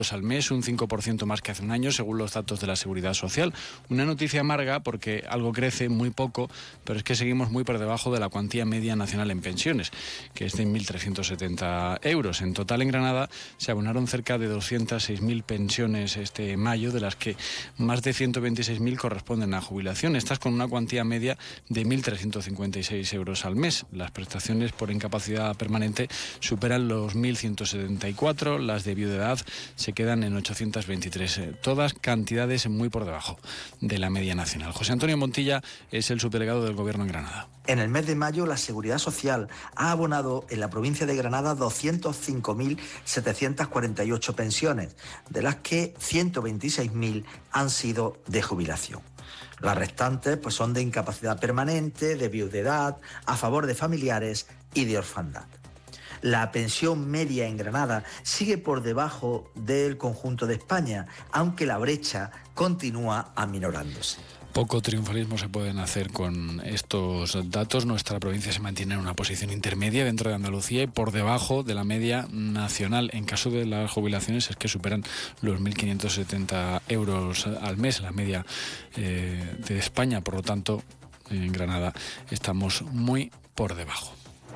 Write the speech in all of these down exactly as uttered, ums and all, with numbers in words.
al mes, un cinco por ciento más que hace un año, según los datos de la Seguridad Social. Una noticia amarga porque algo crece muy poco, pero es que seguimos muy por debajo de la cuantía media nacional en pensiones, que es de mil trescientos setenta euros. En total, en Granada se abonaron cerca de doscientas seis mil pensiones este mayo, de las que más de ciento veintiséis mil corresponden a jubilación. Estas con una cuantía media de mil trescientos cincuenta y seis euros al mes. Las prestaciones por incapacidad permanente superan los mil ciento setenta y cuatro, las de viudedad se quedan en ochocientos veintitrés, todas cantidades muy por debajo de la media nacional. José Antonio Montilla es el subdelegado del Gobierno en Granada. En el mes de mayo, la Seguridad Social ha abonado en la provincia de Granada doscientos cinco mil setecientos cuarenta y ocho pensiones, de las que ciento veintiséis mil han sido de jubilación. Las restantes pues, son de incapacidad permanente, de viudedad, a favor de familiares y de orfandad. La pensión media en Granada sigue por debajo del conjunto de España, aunque la brecha continúa aminorándose. Poco triunfalismo se pueden hacer con estos datos. Nuestra provincia se mantiene en una posición intermedia dentro de Andalucía y por debajo de la media nacional. En caso de las jubilaciones es que superan los mil quinientos setenta euros al mes, la media eh, de España. Por lo tanto, en Granada estamos muy por debajo.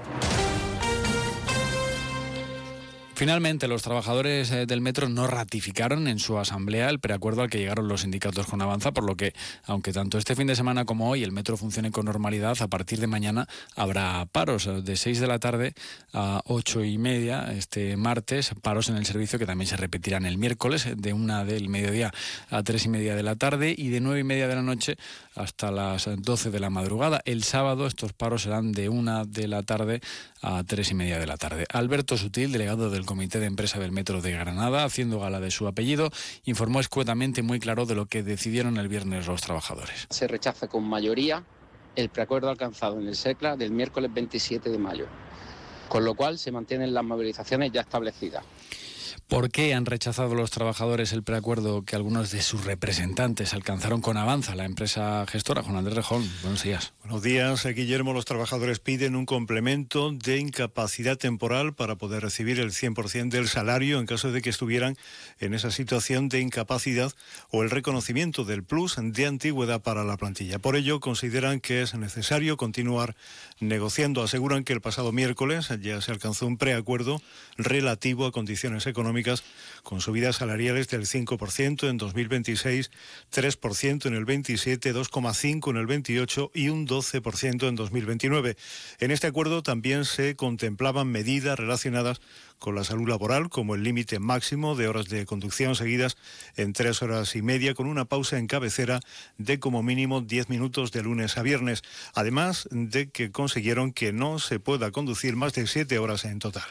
Finalmente, los trabajadores del metro no ratificaron en su asamblea el preacuerdo al que llegaron los sindicatos con Avanza, por lo que, aunque tanto este fin de semana como hoy el metro funcione con normalidad, a partir de mañana habrá paros de seis de la tarde a ocho y media este martes, paros en el servicio que también se repetirán el miércoles de una del mediodía a tres y media de la tarde y de nueve y media de la noche hasta las doce de la madrugada. El sábado estos paros serán de una de la tarde a tres y media de la tarde. Alberto Sutil, delegado del Comité de Empresa del Metro de Granada, haciendo gala de su apellido, informó escuetamente muy claro de lo que decidieron el viernes los trabajadores. Se rechaza con mayoría el preacuerdo alcanzado en el SECLA del miércoles veintisiete de mayo, con lo cual se mantienen las movilizaciones ya establecidas. ¿Por qué han rechazado los trabajadores el preacuerdo que algunos de sus representantes alcanzaron con Avanza, la empresa gestora? Juan Andrés Rejón, buenos días. Buenos días, Guillermo. Los trabajadores piden un complemento de incapacidad temporal para poder recibir el cien por ciento del salario en caso de que estuvieran en esa situación de incapacidad o el reconocimiento del plus de antigüedad para la plantilla. Por ello, consideran que es necesario continuar negociando. Aseguran que el pasado miércoles ya se alcanzó un preacuerdo relativo a condiciones económicas con subidas salariales del cinco por ciento en dos mil veintiséis, tres por ciento en el veintisiete, dos coma cinco por ciento en el veintiocho y un doce por ciento en dos mil veintinueve. En este acuerdo también se contemplaban medidas relacionadas con la salud laboral, como el límite máximo de horas de conducción seguidas en tres horas y media, con una pausa en cabecera de como mínimo diez minutos de lunes a viernes, además de que consiguieron que no se pueda conducir más de siete horas en total.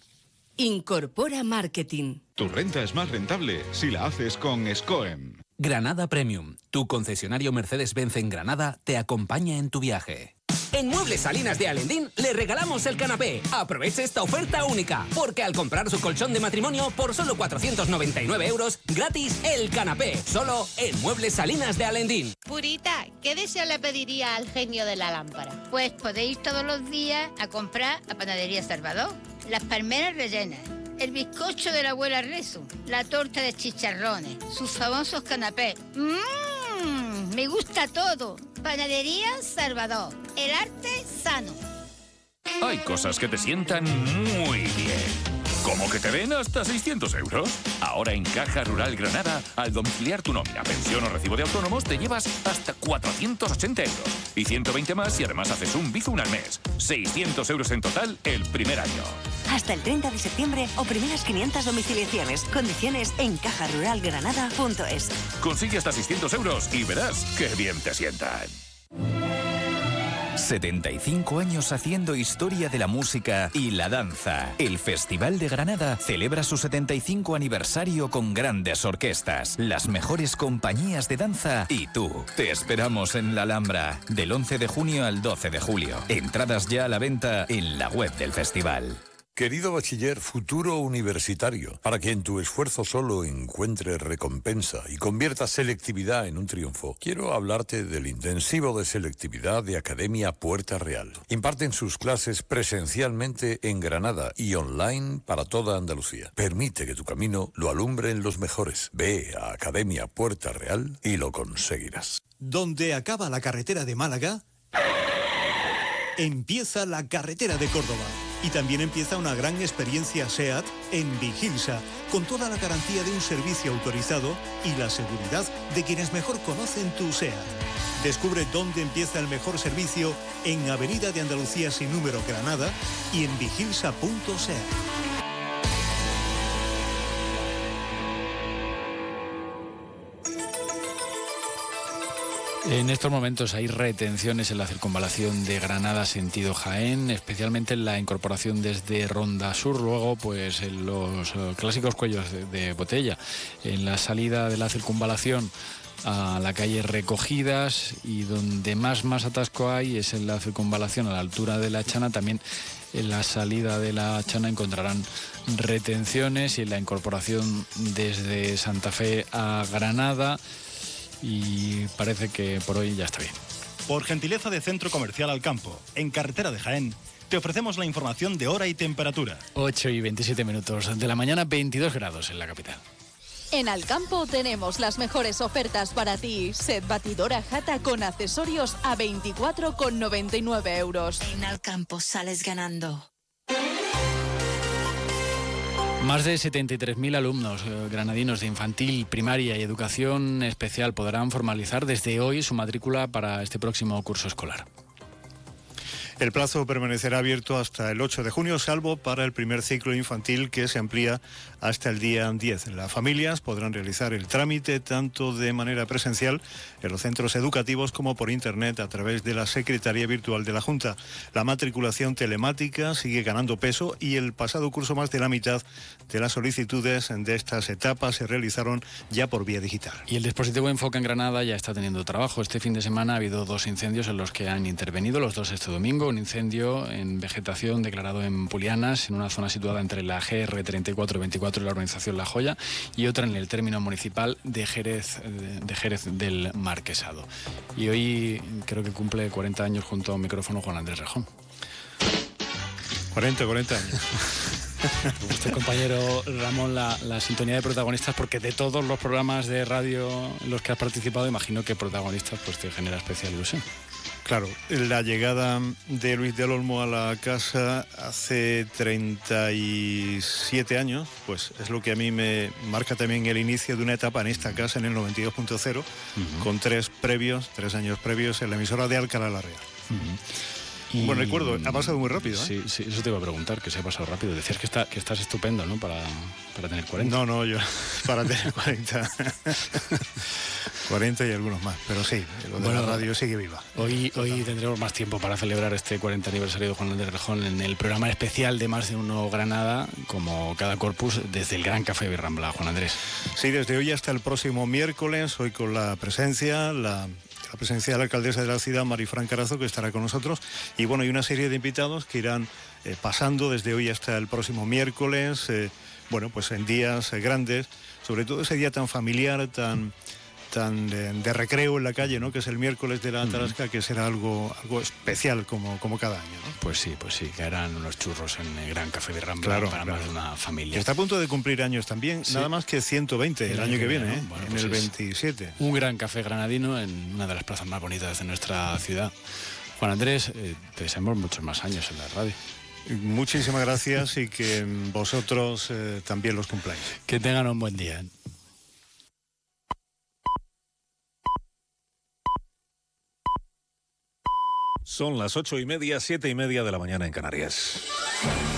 Incorpora Marketing. Tu renta es más rentable si la haces con SCOEM. Granada Premium, tu concesionario Mercedes-Benz en Granada, te acompaña en tu viaje. En Muebles Salinas de Alendín le regalamos el canapé. Aproveche esta oferta única, porque al comprar su colchón de matrimonio por solo cuatrocientos noventa y nueve euros, gratis el canapé, solo en Muebles Salinas de Alendín. Purita, ¿qué deseo le pediría al genio de la lámpara? Pues podéis todos los días a comprar a Panadería Salvador. Las palmeras rellenas, el bizcocho de la abuela Rezo, la torta de chicharrones, sus famosos canapés. ¡Mmm! Me gusta todo. Panadería Salvador, el arte sano. Hay cosas que te sientan muy bien. ¿Cómo que te den hasta seiscientos euros? Ahora en Caja Rural Granada, al domiciliar tu nómina, pensión o recibo de autónomos, te llevas hasta cuatrocientos ochenta euros. Y ciento veinte más y además haces un Bizum al mes. seiscientos euros en total el primer año. Hasta el treinta de septiembre o primeras quinientas domiciliaciones. Condiciones en caja rural granada punto es. Consigue hasta seiscientos euros y verás qué bien te sientan. setenta y cinco años haciendo historia de la música y la danza. El Festival de Granada celebra su setenta y cinco aniversario con grandes orquestas, las mejores compañías de danza y tú. Te esperamos en la Alhambra del once de junio al doce de julio. Entradas ya a la venta en la web del festival. Querido bachiller, futuro universitario, para que en tu esfuerzo solo encuentres recompensa y conviertas selectividad en un triunfo, quiero hablarte del intensivo de selectividad de Academia Puerta Real. Imparten sus clases presencialmente en Granada y online para toda Andalucía. Permite que tu camino lo alumbren los mejores. Ve a Academia Puerta Real y lo conseguirás. Donde acaba la carretera de Málaga, empieza la carretera de Córdoba. Y también empieza una gran experiencia SEAT en Vigilsa, con toda la garantía de un servicio autorizado y la seguridad de quienes mejor conocen tu SEAT. Descubre dónde empieza el mejor servicio en Avenida de Andalucía sin número Granada y en vigilsa punto seat. En estos momentos hay retenciones en la circunvalación de Granada sentido Jaén, especialmente en la incorporación desde Ronda Sur, luego pues en los clásicos cuellos de, de botella, en la salida de la circunvalación a la calle Recogidas, y donde más más atasco hay es en la circunvalación a la altura de la Chana. También en la salida de la Chana encontrarán retenciones, y en la incorporación desde Santa Fe a Granada. Y parece que por hoy ya está bien. Por gentileza de Centro Comercial Alcampo, en carretera de Jaén, te ofrecemos la información de hora y temperatura. ocho y veintisiete minutos de la mañana, veintidós grados en la capital. En Alcampo tenemos las mejores ofertas para ti. Set batidora Jata con accesorios a veinticuatro con noventa y nueve euros. En Alcampo sales ganando. Más de setenta y tres mil alumnos eh, granadinos de infantil, primaria y educación especial podrán formalizar desde hoy su matrícula para este próximo curso escolar. El plazo permanecerá abierto hasta el ocho de junio, salvo para el primer ciclo infantil, que se amplía hasta el día diez. Las familias podrán realizar el trámite tanto de manera presencial en los centros educativos como por internet a través de la Secretaría Virtual de la Junta. La matriculación telemática sigue ganando peso, y el pasado curso más de la mitad de las solicitudes de estas etapas se realizaron ya por vía digital. Y el dispositivo Enfoca en Granada ya está teniendo trabajo. Este fin de semana ha habido dos incendios en los que han intervenido, los dos este domingo. Un incendio en vegetación declarado en Pulianas, en una zona situada entre la G R treinta y cuatro veinticuatro y la urbanización La Joya, y otra en el término municipal de Jerez, de Jerez del Marquesado. Y hoy creo que cumple cuarenta años junto a un micrófono Juan Andrés Rejón. cuarenta, cuarenta años. Usted, compañero Ramón, la, la sintonía de protagonistas, porque de todos los programas de radio en los que has participado, imagino que protagonistas pues te genera especial ilusión. Claro, la llegada de Luis del Olmo a la casa hace treinta y siete años, pues es lo que a mí me marca también el inicio de una etapa en esta casa, en el noventa y dos punto cero, uh-huh. con tres previos, tres años previos en la emisora de Alcalá la Real. Uh-huh. Un buen recuerdo, ha pasado muy rápido, ¿eh? Sí, sí, eso te iba a preguntar, que se ha pasado rápido. Decías que, está, que estás estupendo, ¿no? Para, para tener cuarenta. No, no, yo para tener cuarenta. cuarenta y algunos más, pero sí, lo de bueno, la radio sigue viva. Hoy, hoy tendremos más tiempo para celebrar este cuarenta aniversario de Juan Andrés Rejón en el programa especial de Más de Uno Granada, como cada corpus, desde el Gran Café Birrambla. Juan Andrés. Sí, desde hoy hasta el próximo miércoles, hoy con la presencia, la... la presencia de la alcaldesa de la ciudad, Marifran Carazo, que estará con nosotros, y bueno, hay una serie de invitados que irán eh, pasando desde hoy hasta el próximo miércoles, eh, bueno, pues en días eh, grandes, sobre todo ese día tan familiar, tan tan de, de recreo en la calle, ¿no? Que es el miércoles de la Tarasca, que será algo algo especial como, como cada año, ¿no? Pues sí, pues sí, que harán unos churros en el Gran Café de Rambla, claro, para claro. más de una familia. Que está a punto de cumplir años también, sí. Nada más que ciento veinte el, el año, año que viene, viene ¿no? ¿eh? Bueno, en pues el veintisiete. Un gran café granadino en una de las plazas más bonitas de nuestra ciudad. Juan Andrés, eh, te deseamos muchos más años en la radio. Muchísimas gracias, y que vosotros eh, también los cumpláis. Que tengan un buen día. Son las ocho y media, siete y media de la mañana en Canarias.